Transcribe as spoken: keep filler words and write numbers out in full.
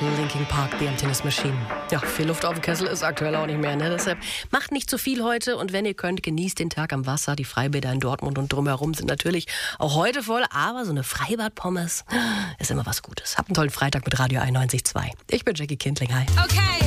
Linkin Park, The Emptiness Machine. Ja, viel Luft auf dem Kessel ist aktuell auch nicht mehr, ne? Deshalb macht nicht zu viel heute und wenn ihr könnt, genießt den Tag am Wasser. Die Freibäder in Dortmund und drumherum sind natürlich auch heute voll, aber so eine Freibad-Pommes ist immer was Gutes. Habt einen tollen Freitag mit Radio einundneunzig Komma zwei. Ich bin Jackie Kindling, hi. Okay.